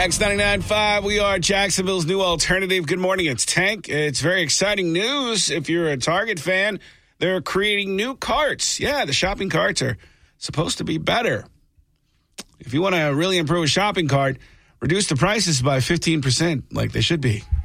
Wax 99.5, we are Jacksonville's new alternative. Good morning, it's Tank. It's very exciting news. If you're a Target fan, they're creating new carts. Yeah, the shopping carts are supposed to be better. If you want to really improve a shopping cart, reduce the prices by 15%, like they should be.